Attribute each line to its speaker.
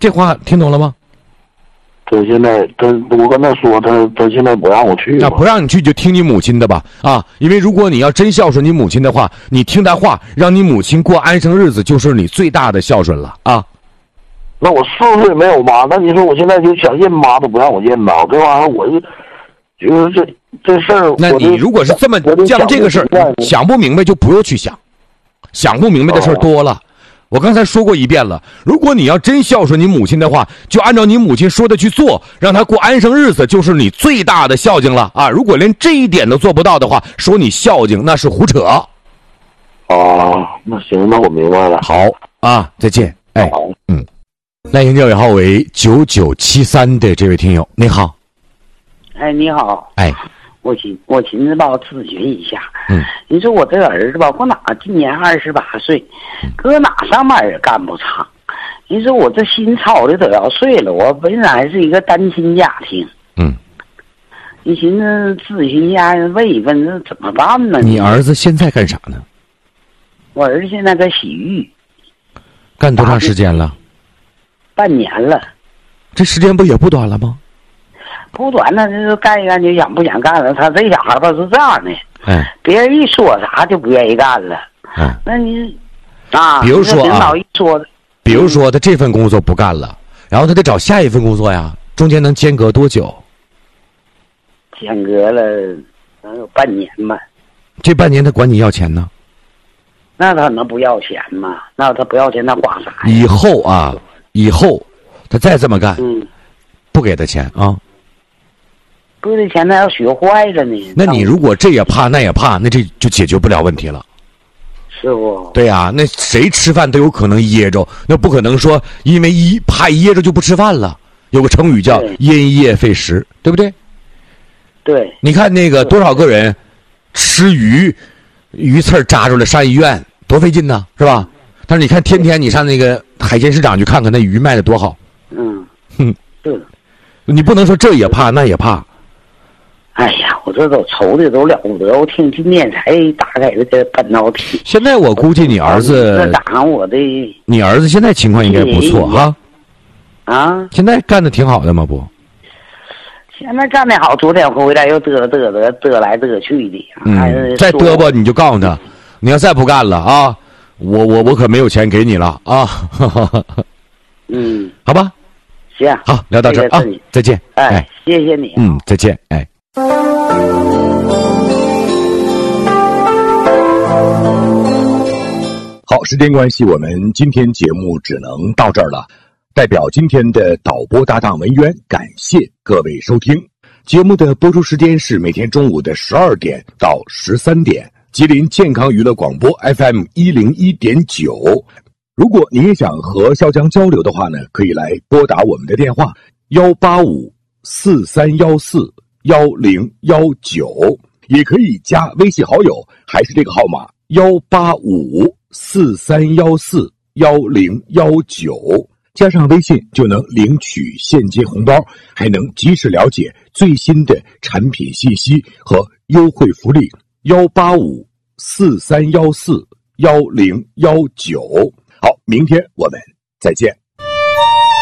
Speaker 1: 这话听懂了吗？
Speaker 2: 他现在我跟他说，他现在不让我去。
Speaker 1: 不让你去就听你母亲的吧啊！因为如果你要真孝顺你母亲的话，你听他话，让你母亲过安生日子，就是你最大的孝顺了啊！
Speaker 2: 那我4岁没有妈，那你说我现在就想认妈都不让我认呐，这玩意儿我就是这事儿。
Speaker 1: 那你如果是这么将这个事儿想不明白，就不用去想，想不明白的事儿多了。我刚才说过一遍了，如果你要真孝顺你母亲的话，就按照你母亲说的去做，让她过安生日子，就是你最大的孝敬了啊！如果连这一点都做不到的话，说你孝敬那是胡扯。
Speaker 2: 那行，那我明白了。
Speaker 1: 好啊，再见。哎，赖营教委号为9973的这位听友，你好。
Speaker 3: 哎，你好。
Speaker 1: 哎，
Speaker 3: 我寻思吧，我咨询一下。你说我这个儿子吧，搁哪今年28岁，搁哪上班也干不长。你说我这心操的都要碎了，我本来是一个单亲家庭。你寻思咨询一下，问一问这怎么办呢？
Speaker 1: 你儿子现在干啥呢？
Speaker 3: 我儿子现在在洗浴。
Speaker 1: 干多长时间了？
Speaker 3: 半年了。
Speaker 1: 这时间不也不短了吗？
Speaker 3: 不短了，这干一干就想不想干了。他这小孩吧是这样的，别人一说啥就不愿意干了。那你
Speaker 1: 比如说
Speaker 3: 领导一说，
Speaker 1: 比如说他这份工作不干了，然后他得找下一份工作呀，中间能间隔多久？
Speaker 3: 间隔了能有半年吧。
Speaker 1: 这半年他管你要钱呢？
Speaker 3: 那他能不要钱吗？那他不要钱，他花啥呀？
Speaker 1: 以后他再这么干，不给他钱啊。
Speaker 3: 不给钱，那要学坏了呢。
Speaker 1: 那你如果这也怕那也怕，那这就解决不了问题了。
Speaker 3: 是不？
Speaker 1: 对呀，那谁吃饭都有可能噎着，那不可能说因为怕噎着就不吃饭了。有个成语叫因噎废食，对不对？
Speaker 3: 对。
Speaker 1: 你看那个多少个人吃鱼刺扎出来上医院，多费劲呢，是吧？但是你看天天你上那个海鲜市场去看看，那鱼卖的多好。
Speaker 3: 是。
Speaker 1: 你不能说这也怕那也怕。
Speaker 3: 哎呀，我这都愁的都了不得！我听今天才打开这半导体。
Speaker 1: 现在我估计你儿子，你儿子现在情况应该不错哈。现在干的挺好的嘛不？
Speaker 3: 现在干的好，昨天回来又嘚来嘚去的。
Speaker 1: 再嘚吧你就告诉他，你要再不干了啊，我可没有钱给你了啊。好吧。
Speaker 3: 行，
Speaker 1: 好，聊到这儿啊，再见。
Speaker 3: 谢谢你。
Speaker 1: 再见。好，时间关系，我们今天节目只能到这儿了。代表今天的导播搭档文渊，感谢各位收听。节目的播出时间是每天中午的12点到13点，吉林健康娱乐广播 FM 101.9。如果您也想和潇江交流的话呢，可以来拨打我们的电话18543141019，也可以加微信好友，还是这个号码18543141019，加上微信就能领取现金红包，还能及时了解最新的产品信息和优惠福利。18543141019。好，明天我们再见。